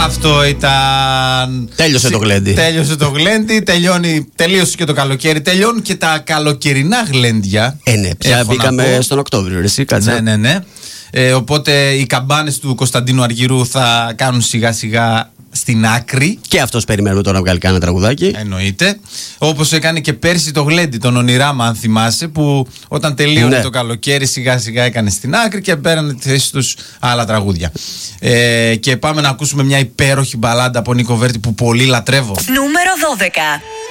Αυτό ήταν. Τέλειωσε το γλέντι. Τέλειωσε το γλέντι, τελείωσε και το καλοκαίρι. Τελειώνουν και τα καλοκαιρινά γλέντια. Ναι, πια μπήκαμε στον Οκτώβριο, εσύ κάτσε. Ναι. Οπότε οι καμπάνες του Κωνσταντίνου Αργυρού θα κάνουν σιγά σιγά στην άκρη. Και αυτός περιμένουμε τώρα να βγάλει κανένα τραγουδάκι. Εννοείται. Όπως έκανε και πέρσι το γλέντι, τον Ονειράμα, αν θυμάσαι, που όταν τελείωνε το καλοκαίρι σιγά σιγά έκανε στην άκρη και πέρανε τη θέση τους άλλα τραγούδια. Και πάμε να ακούσουμε μια υπέροχη μπαλάντα από Νίκο Βέρτη που πολύ λατρεύω. Νούμερο 12.